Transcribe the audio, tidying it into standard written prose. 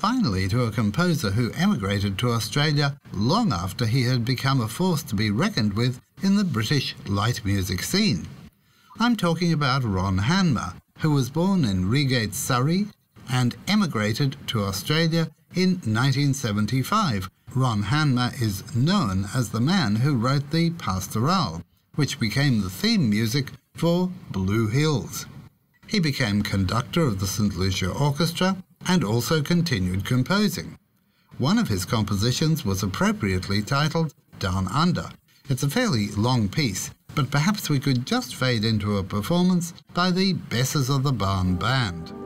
finally to a composer who emigrated to Australia long after he had become a force to be reckoned with in the British light music scene. I'm talking about Ron Hanmer, who was born in Reigate, Surrey, and emigrated to Australia in 1975. Ron Hanmer is known as the man who wrote the Pastoral, which became the theme music for Blue Hills. He became conductor of the St. Lucia Orchestra and also continued composing. One of his compositions was appropriately titled Down Under. It's a fairly long piece, but perhaps we could just fade into a performance by the Bessers of the Barn Band.